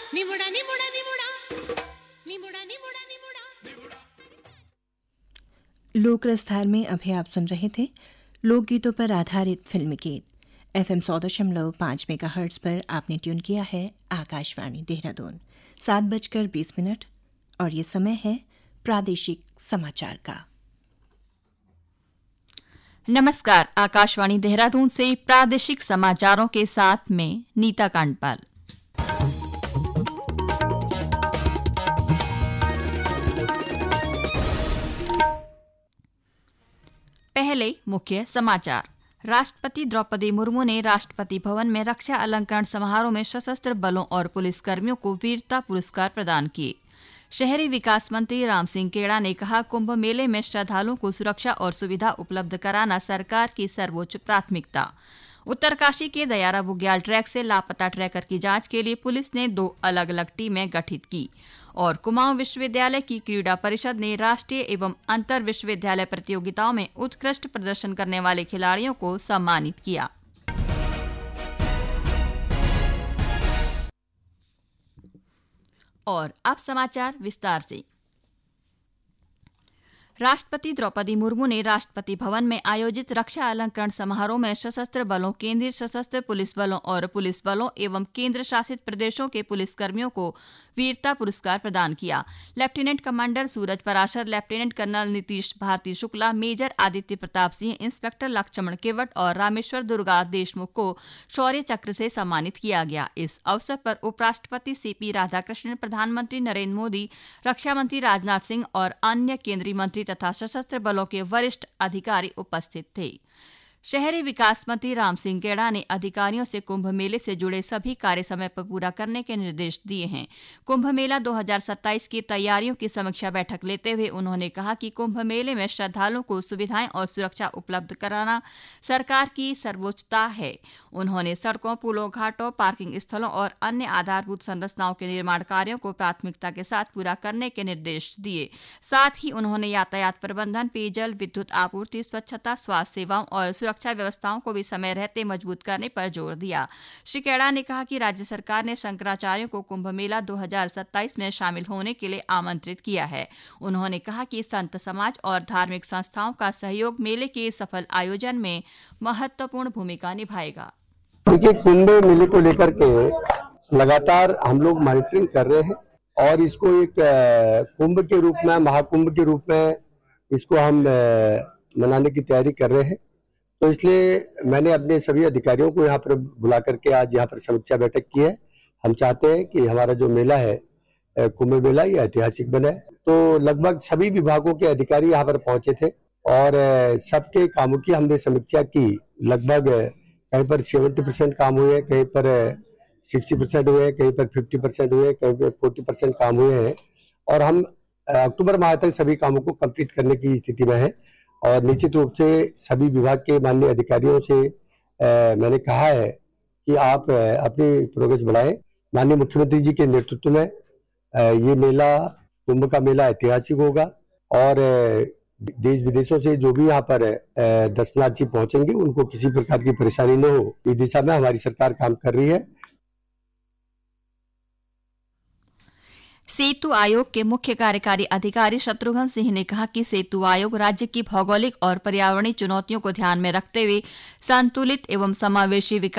निमुड़ा निमुड़ा निमुड़ा निमुड़ा निमुड़ा निमुड़ा। लोक रसधार में अभी आप सुन रहे थे लोकगीतों पर आधारित फिल्म गीत। FM 100.5 मेगाहर्ट्ज पर आपने ट्यून किया है आकाशवाणी देहरादून। 7:20 और ये समय है प्रादेशिक समाचार का। नमस्कार, आकाशवाणी देहरादून से प्रादेशिक समाचारों के साथ में नीता कांडपाल। पहले मुख्य समाचार। राष्ट्रपति द्रौपदी मुर्मू ने राष्ट्रपति भवन में रक्षा अलंकरण समारोह में सशस्त्र बलों और पुलिसकर्मियों को वीरता पुरस्कार प्रदान किए। शहरी विकास मंत्री राम सिंह केड़ा ने कहा, कुंभ मेले में श्रद्धालुओं को सुरक्षा और सुविधा उपलब्ध कराना सरकार की सर्वोच्च प्राथमिकता। उत्तरकाशी के दयारा बुग्याल ट्रैक से लापता ट्रैकर की जांच के लिए पुलिस ने 2 अलग अलग टीमें गठित की। और कुमाऊं विश्वविद्यालय की क्रीड़ा परिषद ने राष्ट्रीय एवं अंतर विश्वविद्यालय प्रतियोगिताओं में उत्कृष्ट प्रदर्शन करने वाले खिलाड़ियों को सम्मानित किया। और अब समाचार विस्तार से। राष्ट्रपति द्रौपदी मुर्मू ने राष्ट्रपति भवन में आयोजित रक्षा अलंकरण समारोह में सशस्त्र बलों, केंद्रीय सशस्त्र पुलिस बलों और पुलिस बलों एवं केंद्र शासित प्रदेशों के पुलिसकर्मियों को वीरता पुरस्कार प्रदान किया। लेफ्टिनेंट कमांडर सूरज Parashar, lieutenant colonel Nitish Bharti Shukla, major Aditya Pratap Singh, inspector Lakshman केवट और रामेश्वर दुर्गा देशमुख को शौर्य चक्र से सम्मानित किया गया। इस अवसर पर उपराष्ट्रपति CP राधाकृष्णन, प्रधानमंत्री नरेंद्र मोदी, रक्षा मंत्री राजनाथ सिंह और अन्य केंद्रीय मंत्री तथा सशस्त्र बलों के वरिष्ठ अधिकारी उपस्थित थे। शहरी विकास मंत्री राम सिंह केड़ा ने अधिकारियों से कुंभ मेले से जुड़े सभी कार्य समय पर पूरा करने के निर्देश दिए हैं। कुंभ मेला 2027 की तैयारियों की समीक्षा बैठक लेते हुए उन्होंने कहा कि कुंभ मेले में श्रद्धालुओं को सुविधाएं और सुरक्षा उपलब्ध कराना सरकार की सर्वोच्चता है। उन्होंने सड़कों, पुलों, घाटों, पार्किंग स्थलों और अन्य आधारभूत संरचनाओं के निर्माण कार्यों को प्राथमिकता के साथ पूरा करने के निर्देश दिए। साथ ही उन्होंने यातायात प्रबंधन, पेयजल, विद्युत आपूर्ति, स्वच्छता, स्वास्थ्य सेवाओं और सुरक्षा व्यवस्थाओं को भी समय रहते मजबूत करने पर जोर दिया। श्री केड़ा ने कहा कि राज्य सरकार ने शंकराचार्यों को कुंभ मेला 2027 में शामिल होने के लिए आमंत्रित किया है। उन्होंने कहा कि संत समाज और धार्मिक संस्थाओं का सहयोग मेले के सफल आयोजन में महत्वपूर्ण भूमिका निभाएगा। देखिए, कुंभ मेले को लेकर के लगातार हम लोग मॉनिटरिंग कर रहे हैं और इसको एक कुंभ के रूप में, महाकुंभ के रूप में इसको हम मनाने की तैयारी कर रहे हैं। तो इसलिए मैंने अपने सभी अधिकारियों को यहाँ पर बुला करके आज यहाँ पर समीक्षा बैठक की है। हम चाहते हैं कि हमारा जो मेला है, कुंभ मेला, ये ऐतिहासिक बने। तो लगभग सभी विभागों के अधिकारी यहाँ पर पहुंचे थे और सबके कामों की हमने समीक्षा की। लगभग कहीं पर 70% काम हुए, कहीं पर 60% हुए, कहीं पर 50% हुए, कहीं पर 40% काम हुए हैं और हम अक्टूबर माह तक सभी कामों को कंप्लीट करने की स्थिति में है। और निश्चित रूप से सभी विभाग के माननीय अधिकारियों से मैंने कहा है कि आप अपनी प्रोग्रेस बढ़ाएं। माननीय मुख्यमंत्री जी के नेतृत्व में ये मेला, कुंभ का मेला ऐतिहासिक होगा और देश विदेशों से जो भी यहाँ पर दर्शनार्थी पहुंचेंगे उनको किसी प्रकार की परेशानी न हो, इस दिशा में हमारी सरकार काम कर रही है। सेतु आयोग के मुख्य कार्यकारी अधिकारी शत्रुघ्न सिंह ने कहा कि सेतु आयोग राज्य की भौगोलिक और पर्यावरणीय चुनौतियों को ध्यान में रखते हुए संतुलित एवं समावेशी विकास